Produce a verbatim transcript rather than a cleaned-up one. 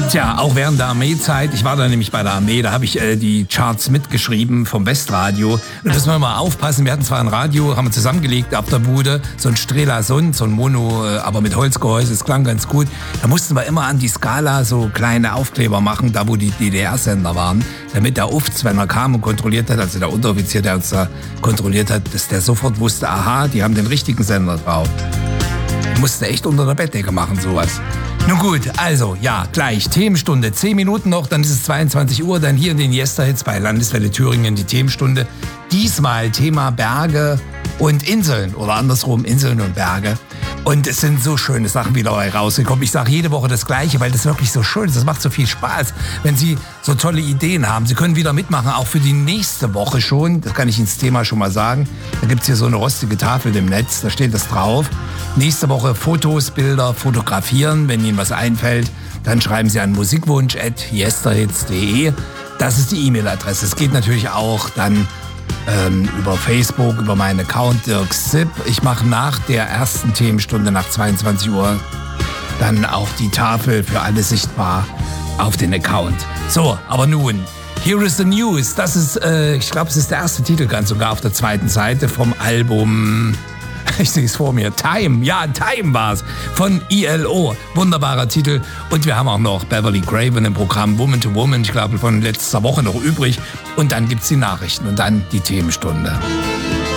Tja, auch während der Armeezeit, ich war da nämlich bei der Armee, da habe ich äh, die Charts mitgeschrieben vom Westradio. Und da müssen wir mal aufpassen, wir hatten zwar ein Radio, haben wir zusammengelegt auf der Bude, so ein Strelasund, so ein Mono, äh, aber mit Holzgehäuse, das klang ganz gut. Da mussten wir immer an die Skala so kleine Aufkleber machen, da wo die D D R-Sender waren, damit der U F Z, wenn er kam und kontrolliert hat, also der Unteroffizier, der uns da kontrolliert hat, dass der sofort wusste, aha, die haben den richtigen Sender drauf. Ich musste echt unter der Bettdecke machen, sowas. Nun gut, also, ja, gleich, Themenstunde, zehn Minuten noch, dann ist es zweiundzwanzig Uhr, dann hier in den Yesterhits bei Landeswelle Thüringen die Themenstunde. Diesmal Thema Berge und Inseln oder andersrum Inseln und Berge. Und es sind so schöne Sachen wieder rausgekommen. Ich sage jede Woche das Gleiche, weil das wirklich so schön ist. Das macht so viel Spaß, wenn Sie so tolle Ideen haben. Sie können wieder mitmachen, auch für die nächste Woche schon. Das kann ich ins Thema schon mal sagen. Da gibt's hier so eine rostige Tafel im Netz, da steht das drauf. Nächste Woche Fotos, Bilder, fotografieren. Wenn Ihnen was einfällt, dann schreiben Sie an musikwunsch at yesterhits punkt de. Das ist die E-Mail-Adresse. Es geht natürlich auch dann ähm, über Facebook, über meinen Account Dirk Sipp. Ich mache nach der ersten Themenstunde, nach zweiundzwanzig Uhr, dann auch die Tafel für alle sichtbar auf den Account. So, aber nun, Here is the News. Das ist, äh, ich glaube, es ist der erste Titel, ganz sogar auf der zweiten Seite vom Album. Ich sehe es vor mir. Time, ja, Time war's. Von I L O. Wunderbarer Titel. Und wir haben auch noch Beverly Craven im Programm Woman to Woman, ich glaube, von letzter Woche noch übrig. Und dann gibt's die Nachrichten und dann die Themenstunde.